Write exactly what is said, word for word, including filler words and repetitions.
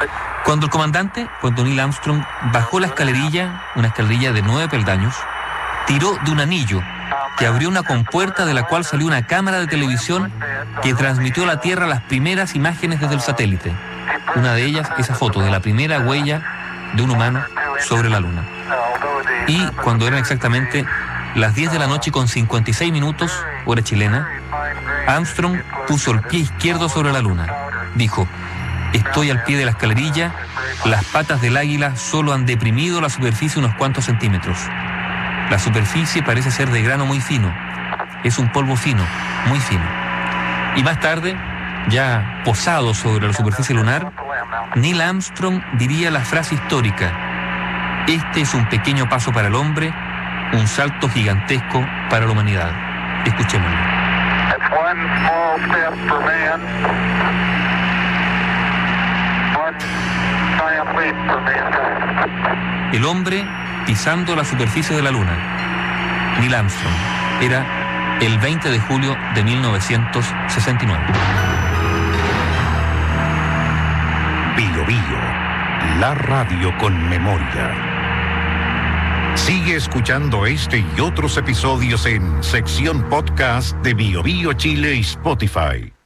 Cuando el comandante, cuando Neil Armstrong bajó la escalerilla, una escalerilla de nueve peldaños, tiró de un anillo que abrió una compuerta de la cual salió una cámara de televisión que transmitió a la Tierra las primeras imágenes desde el satélite. Una de ellas, esa foto de la primera huella de un humano sobre la Luna. Y cuando eran exactamente las diez de la noche con cincuenta y seis minutos, hora chilena, Armstrong puso el pie izquierdo sobre la Luna. Dijo: estoy al pie de la escalerilla, las patas del águila solo han deprimido la superficie unos cuantos centímetros. La superficie parece ser de grano muy fino, es un polvo fino, muy fino. Y más tarde, ya posado sobre la superficie lunar, Neil Armstrong diría la frase histórica: este es un pequeño paso para el hombre, un salto gigantesco para la humanidad. Escuchémoslo. El hombre pisando la superficie de la Luna. Neil Armstrong. Era el veinte de julio de mil novecientos sesenta y nueve. Bio Bio, la radio con memoria. Sigue escuchando este y otros episodios en sección podcast de Bio Bio Chile y Spotify.